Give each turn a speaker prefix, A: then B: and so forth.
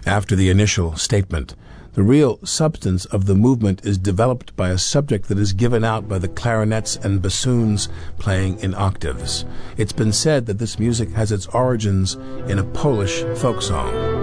A: After the initial statement, the real substance of the movement is developed by a subject that is given out by the clarinets and bassoons playing in octaves. It's been said that this music has its origins in a Polish folk song.